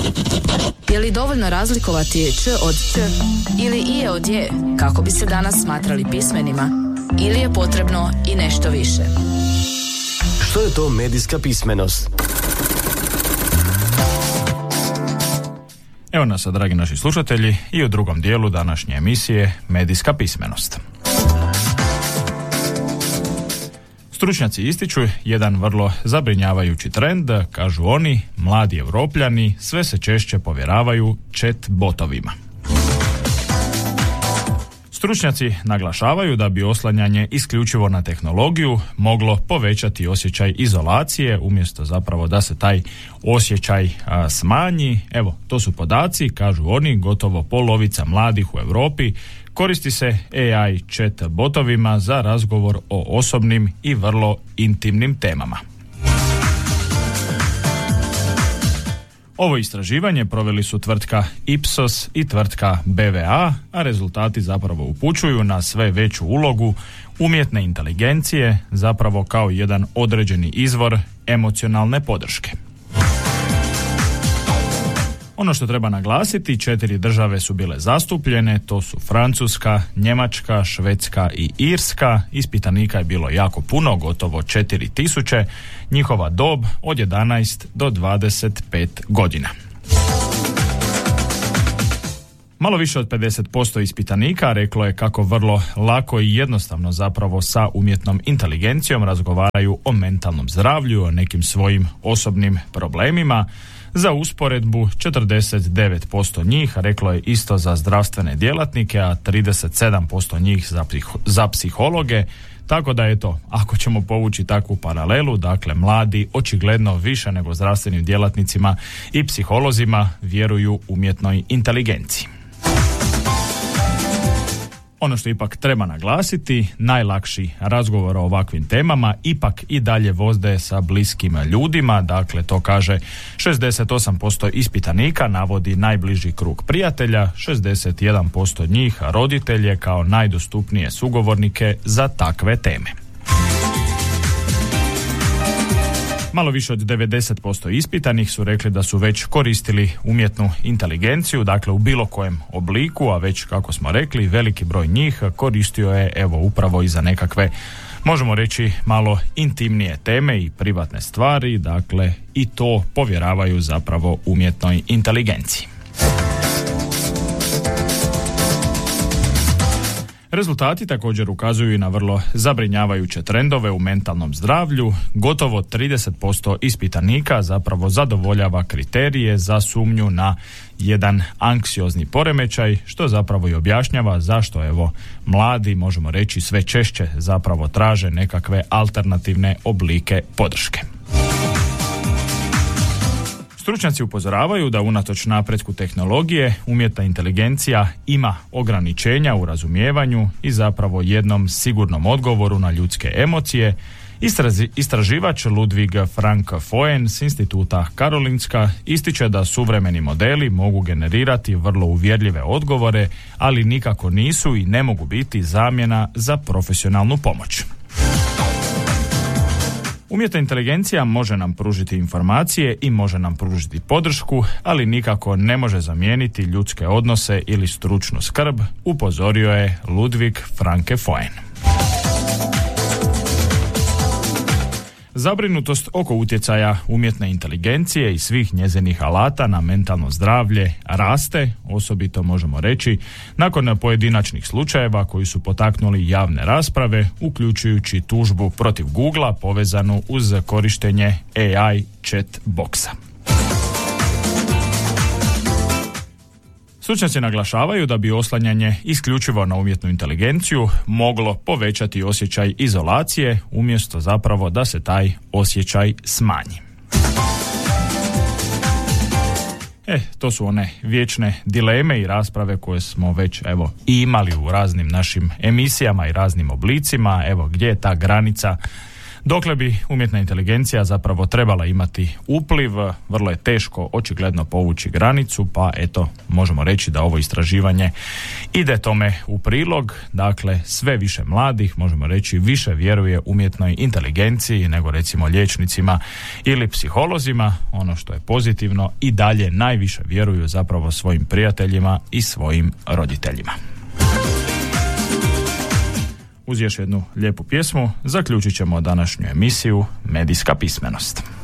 Je li dovoljno razlikovati č od č ili ije od je kako bi se danas smatrali pismenima? Ili je potrebno i nešto više? Što je to medijska pismenost? Evo nas, dragi naši slušatelji, i u drugom dijelu današnje emisije Medijska pismenost. Stručnjaci ističu jedan vrlo zabrinjavajući trend, kažu oni, mladi Europljani sve se češće povjeravaju chat botovima. Stručnjaci naglašavaju da bi oslanjanje isključivo na tehnologiju moglo povećati osjećaj izolacije, umjesto zapravo da se taj osjećaj smanji. Evo, to su podaci, kažu oni, gotovo polovica mladih u Europi koristi se AI chat botovima za razgovor o osobnim i vrlo intimnim temama. Ovo istraživanje proveli su tvrtka Ipsos i tvrtka BVA, a rezultati zapravo upućuju na sve veću ulogu umjetne inteligencije, zapravo kao jedan određeni izvor emocionalne podrške. Ono što treba naglasiti, 4 države su bile zastupljene, to su Francuska, Njemačka, Švedska i Irska. Ispitanika je bilo jako puno, gotovo 4000, njihova dob od 11 do 25 godina. Malo više od 50% ispitanika reklo je kako vrlo lako i jednostavno zapravo sa umjetnom inteligencijom razgovaraju o mentalnom zdravlju, o nekim svojim osobnim problemima. Za usporedbu, 49% njih reklo je isto za zdravstvene djelatnike, a 37% njih za psihologe. Tako da eto, ako ćemo povući takvu paralelu, dakle mladi očigledno više nego zdravstvenim djelatnicima i psiholozima vjeruju umjetnoj inteligenciji. Ono što ipak treba naglasiti, najlakši razgovor o ovakvim temama ipak i dalje vode sa bliskim ljudima, dakle to kaže 68% ispitanika navodi najbliži krug prijatelja, 61% njih roditelje kao najdostupnije sugovornike za takve teme. Malo više od 90% ispitanih su rekli da su već koristili umjetnu inteligenciju, dakle u bilo kojem obliku, a već kako smo rekli, veliki broj njih koristio je evo upravo i za nekakve, možemo reći, malo intimnije teme i privatne stvari, dakle i to povjeravaju zapravo umjetnoj inteligenciji. Rezultati također ukazuju i na vrlo zabrinjavajuće trendove u mentalnom zdravlju. Gotovo 30% ispitanika zapravo zadovoljava kriterije za sumnju na jedan anksiozni poremećaj, što zapravo i objašnjava zašto evo mladi, možemo reći, sve češće zapravo traže nekakve alternativne oblike podrške. Stručnjaci upozoravaju da unatoč napretku tehnologije umjetna inteligencija ima ograničenja u razumijevanju i zapravo jednom sigurnom odgovoru na ljudske emocije. Istraživač Ludwig Frank Foen s instituta Karolinska ističe da suvremeni modeli mogu generirati vrlo uvjerljive odgovore, ali nikako nisu i ne mogu biti zamjena za profesionalnu pomoć. Umjetna inteligencija može nam pružiti informacije i može nam pružiti podršku, ali nikako ne može zamijeniti ljudske odnose ili stručnu skrb, upozorio je Ludwig Frank Foen. Zabrinutost oko utjecaja umjetne inteligencije i svih njezinih alata na mentalno zdravlje raste, osobito možemo reći, nakon pojedinačnih slučajeva koji su potaknuli javne rasprave, uključujući tužbu protiv Googlea povezanu uz korištenje AI chat boxa. Stručnjaci naglašavaju da bi oslanjanje isključivo na umjetnu inteligenciju moglo povećati osjećaj izolacije, umjesto zapravo da se taj osjećaj smanji. To su one vječne dileme i rasprave koje smo već evo i imali u raznim našim emisijama i raznim oblicima. Evo, gdje je ta granica Dokle bi umjetna inteligencija zapravo trebala imati upliv, vrlo je teško očigledno povući granicu, pa eto, možemo reći da ovo istraživanje ide tome u prilog. Dakle, sve više mladih, možemo reći, više vjeruje umjetnoj inteligenciji nego recimo liječnicima ili psiholozima. Ono što je pozitivno, i dalje najviše vjeruju zapravo svojim prijateljima i svojim roditeljima. Uz još jednu lijepu pjesmu zaključit ćemo današnju emisiju Medijska pismenost.